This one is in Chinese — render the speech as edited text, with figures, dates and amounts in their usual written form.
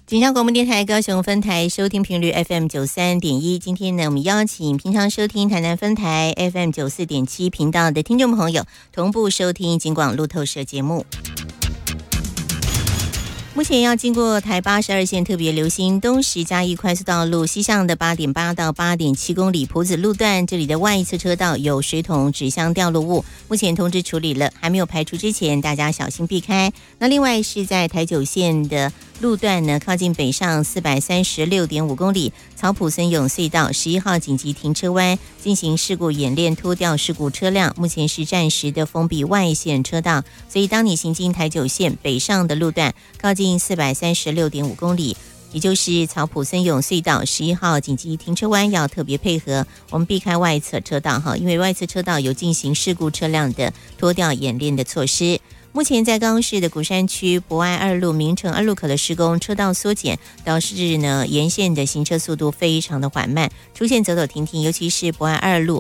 警察广播电台高雄分台收听频率 FM93.1，今天呢，我们邀请平常收听台南分台 FM94.7 频道的听众朋友同步收听警广路透社节目。目前要经过台82线特别留心东石嘉义快速道路西向的 8.8 到 8.7 公里埔子路段，这里的外侧车道有水桶纸箱掉落物，目前通知处理了，还没有排除之前大家小心避开。那另外是在台9线的路段呢，靠近北上 436.5 公里草埔森永隧道11号紧急停车弯进行事故演练拖吊事故车辆，目前是暂时的封闭外线车道，所以当你行经台9线北上的路段靠近436.5 公里，也就是草埔森永隧道11号紧急停车弯，要特别配合，我们避开外侧车道哈，因为外侧车道有进行事故车辆的拖吊演练的措施。目前在高雄市的鼓山区博爱2路明诚2路口的施工，车道缩减，导致呢沿线的行车速度非常的缓慢，出现走走停停，尤其是博爱2路